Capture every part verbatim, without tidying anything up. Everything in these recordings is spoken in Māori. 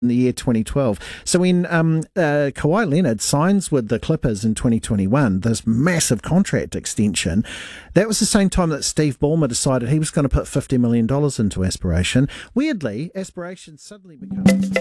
in the year twenty twelve. So when um, uh, Kawhi Leonard signs with the Clippers in twenty twenty-one, this massive contract extension, that was the same time that Steve Ballmer decided he was going to put fifty million dollars into Aspiration. Weirdly, Aspiration suddenly becomes...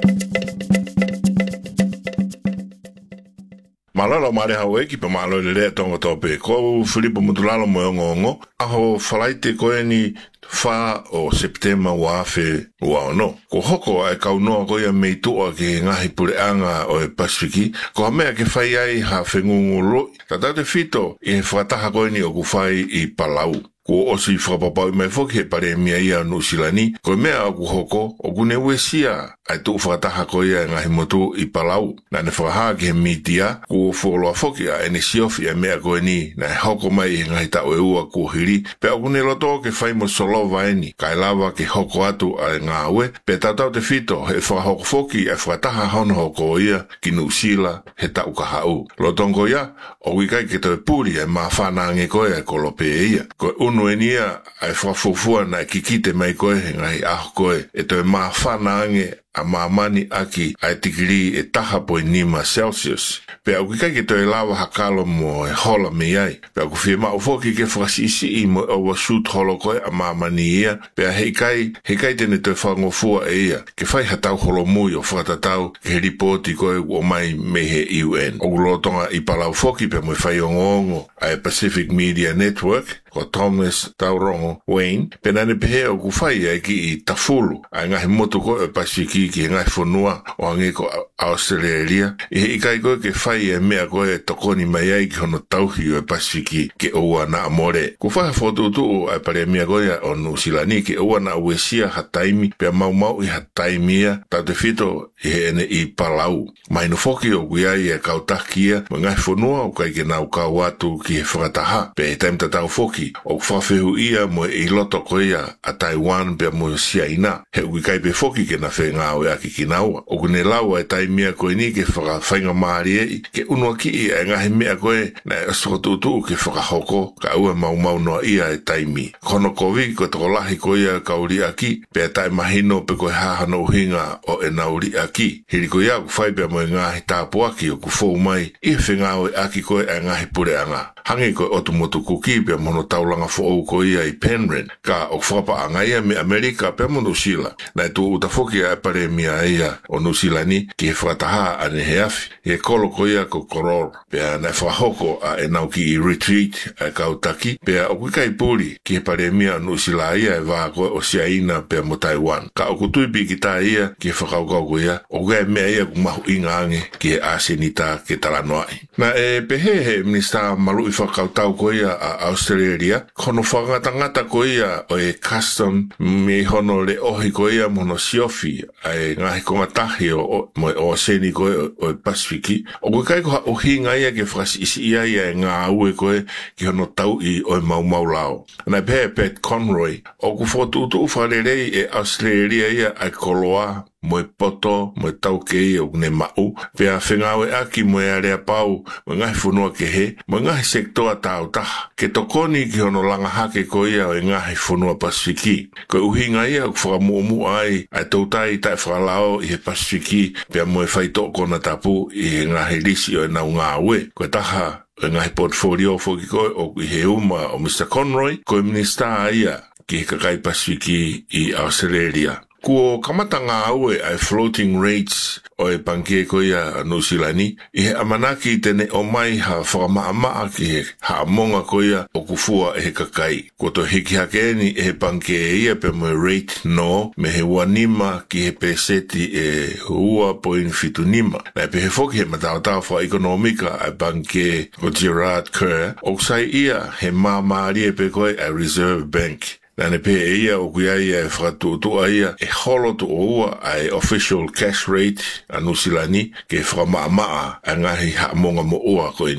Malala mare hawe ki pa malo le le tonga tope ko Filipo Mutulalo mo ngongo aho falaite ko ni fa o September wa fe wa no ko hoko ai ka no ko ya me tu o ke ngahi pure anga o Pasifiki ko me ke fai ai ha fengungulo tata te fito e fata ha ko ni o ku fai I Palau ko osi frapapa mai foke pare mia ia no silani ko me a ku hoko o ku ne wesia ai tu fata ha ko ia ngahi motu I Palau na ne fa ke media ko folo foke a ene siofi a me ko ni na hoko mai ngahi ta o ua ku hiri pe ku ne loto ke fai mo solo vaini kai lava ke hoko atu a ngawe pe tata te fito he fa hoko foki e fata ha hono hoko ia ki no sila he ta u ka hau lotongo ya o wikai ke te puri e ma fana nge ko e kolope ia ko unu enia ai fa fofua na kikite mai ko e ngai a ko e te ma fana nge a mamani aki ai tikiri e taha po nima Celsius. Pe au kika ke toi lawa hakalo mo e hola me ai. Pe au kuwhi ma ufoki ke whakasisi I mo e washoot holo koe a mamani ia. Pe a heikai, heikai tene toi whangofua e ia. Ke whai hatau holo mui o whakatatau ke he ripoti koe o mai me he U N. O lotonga I Palau foki pe mo e whai ongongo ai Pacific Media Network ko Thomas Taurongo Wayne. Pe nane pehe o kuwhai ai ki I tafulu. Ai ngahi moto koe e Pasifiki ki ngai whanua o ange ko Australia. I he ikai koe ke whai e mea koe e tokoni mai ai ki hono tauhi o e Pasifiki ke oua na amore. Ko whaha whotutu o ai pare mea koe o Nusilani ke oua na uesia hataimi pia mau mau I hataimia tau te whito I he ene I Palau. Mai no whoki o guiai e kautakia ma ngai whanua o kai ke nau kau atu ki he whakataha pe e taim tatau whoki o whawhehu ia mo I loto koe a Taiwan pia mo siaina. He uikai pe whoki ke na whenga o aki ki naua. O kune laua e tai mea koe ni ke whakawhainga maari e ke unua ki I e ngahi mea koe na e asotutu ke whakahoko ka ua mau mau noa ia e tai mi. Kono kovi ko toko lahi koe ia kauri aki pe tai mahino pe koe hahano uhinga o e nauri aki. Hiri koe ia ku whai pe mo e ngahi tāpu aki o ku fōu mai I whenga o e aki koe e ngahi pure anga. Hangi koe otomoto kuki pe mono taulanga fōu koe ia I Penryn ka o whapa anga ia me Amerika pe mono sila. Na e tu utafoki a pare mia ia o Nusilani ki he whataha ane he afi. He kolo ko ia ko kororo. Pea na whahoko a e nau ki I retreat a kautaki. Pea o kukai puri ki he pare mia o Nusila ia e waa koe o siaina pea mo Taiwan. Ka o kutuipi ki tā ia ki he whakaukau ko ia. O gai mea ia kumahu inga ange ki he asenita ke talanoai. Na e pehe he minista malu I whakautau ko ia a Australia. Kono whakatangata ko ia o e custom me hono le ohi ko ia mono siofi ai ngahi konga tahi o mo o seni koe o Pasifiki. O koe kai koha o hinga ia ke whakasi isi ia ia e ngā aue koe ki hono tau I o e mau mau lao. Nai pehe Pat Conroy, o ku whotutu wharerei e Australia ia ai koloa mo e poto, mo e tau kei o ne mau. Pea whengawe aki mo e area pau, mo ngahi whunua ke he, mo ngahi sektoa tau taha. Ke tokoni ki hono langa hake ko ia o e ngahi whunua Pasifiki. Ko uhinga ia o whakamuumu ai, ai tautai tai whakalao I he Pasifiki, pea mo e whaito kona tapu I he ngahi risi o e nau ngā ue. Ko taha, o e ngahi portfolio whoki koe o I he uma o Mister Conroy, ko e minista ia ki he kakai Pasifiki I Australia. Kuo kamata ngā aue ai floating rates o e panke ko ia Nusilani, I he amanaki tene o mai ha whakamaamaa ki he haamonga ko ia o kufua e he kakai. Ko to hiki hakeni e he panke ia pe mo rate no, me he wanima ki he peseti e hua point fitu nima. Na pe he foki he mataotao wha ekonomika ai panke o Gerard Kerr, o sai ia he mamari e pe koe a Reserve Bank. Nane pe ia o kuia ia e whakatutua ia e holo tu oua ai official cash rate a Nusilani ke whakamaamaa a ngahi haamonga mo oa koe ni.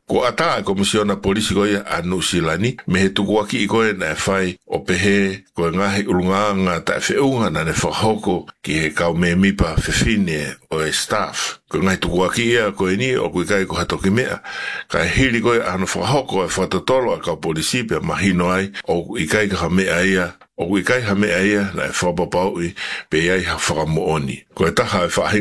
Ko ata e komisiona polisi ko ia anu silani, me he tuku aki i koe na e whai o pehe koe ngahi ulunganga ta e whiunga na ne whahoko ki he kau me mipa whiwhine o e staff. Ko ngai tuku aki ia koe ni o kui kai ko hatoki mea. Ka hiri koe anu whahoko e whatotolo a kau polisi pia mahino ai o i kai ka mea ia o kui kai ha mea ia na e whapapau i pe iai ha whakamooni. Ko e taha e whahinga